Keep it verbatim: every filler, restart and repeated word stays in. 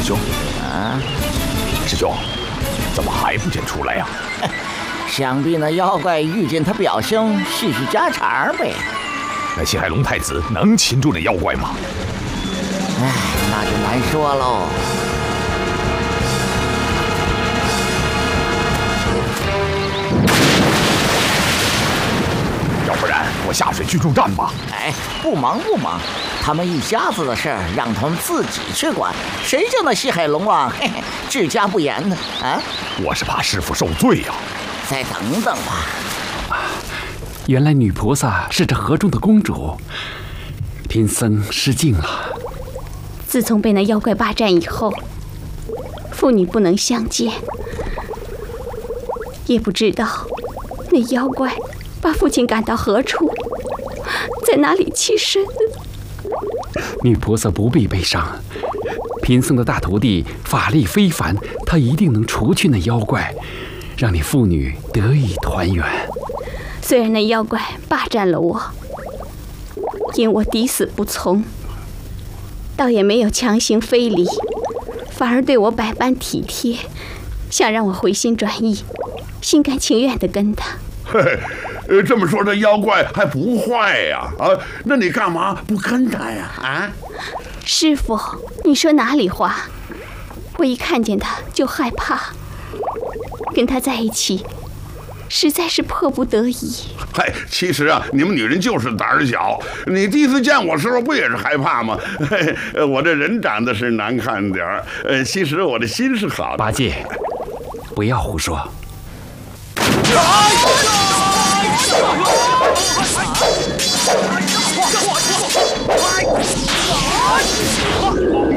兄。 啊， 师兄，怎么还不见出来呀？ 想必那妖怪遇见他表兄叙叙家常呗。 那西海龙太子能擒住那妖怪吗？ 哎，那就难说喽。 要不然我下水去助战吧。 哎，不忙不忙，他们一家子的事儿让他们自己去管，谁叫那西海龙王嘿嘿治家不严呢？啊， 我是怕师傅受罪呀。 再等等吧。 原来女菩萨是这河中的公主，贫僧失敬了。 自从被那妖怪霸占以后，父女不能相见，也不知道那妖怪把父亲赶到何处，在哪里栖身。 女菩萨不必悲伤，贫僧的大徒弟法力非凡，他一定能除去那妖怪，让你父女得以团圆。 虽然那妖怪霸占了我，因我抵死不从，倒也没有强行非礼，反而对我百般体贴，想让我回心转意，心甘情愿地跟他。 嘿嘿，呃，这么说这妖怪还不坏呀？啊，那你干嘛不跟他呀？啊， 师父，你说哪里话？我一看见他就害怕，跟他在一起实在是迫不得已。 嗨，其实啊，你们女人就是胆儿小。你第一次见我时候不也是害怕吗？嘿，我这人长得是难看点儿，呃，其实我的心是好的。 八戒，不要胡说。 啊